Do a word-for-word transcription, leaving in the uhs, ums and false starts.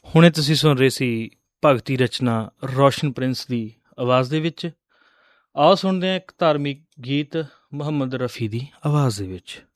ਹੁਣੇ ਤੁਸੀਂ ਸੁਣ ਰਹੇ ਸੀ ਭਗਤੀ ਰਚਨਾ ਰੋਸ਼ਨ ਪ੍ਰਿੰਸ ਦੀ ਆਵਾਜ਼ ਦੇ ਵਿੱਚ। ਆਓ ਸੁਣਦੇ ਹਾਂ ਇੱਕ ਧਾਰਮਿਕ ਗੀਤ ਮੁਹੰਮਦ ਰਫੀ ਦੀ ਆਵਾਜ਼ ਦੇ ਵਿੱਚ।